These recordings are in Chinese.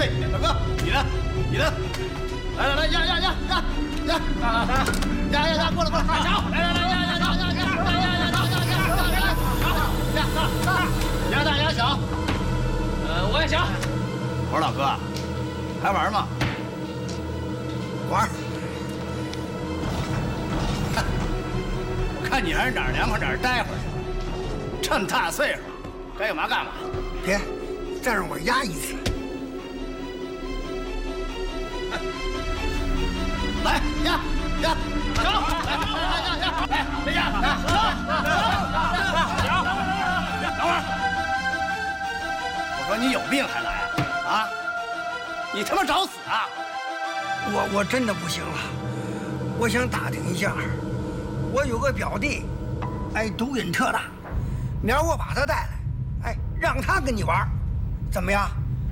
对，大哥，你呢？你呢？来，压，过来，大小，来，压大压小，我也行。我说老哥，还玩吗？玩。我看你还是哪儿凉快哪儿待会儿去，这么大岁数，该干嘛干嘛。 别，再让我压一次。 来压，走，来，压，等会儿。我说你有病还来啊？你他妈找死啊！ 我真的不行了，我想打听一下，我有个表弟，毒瘾特大，明儿我把他带来，让他跟你玩，怎么样？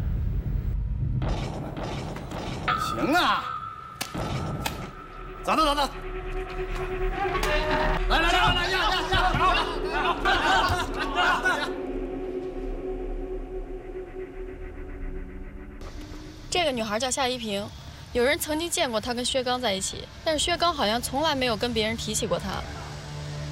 行啊，走，来，压！ 这个女孩叫夏一平，有人曾经见过她跟薛刚在一起，但是薛刚好像从来没有跟别人提起过她。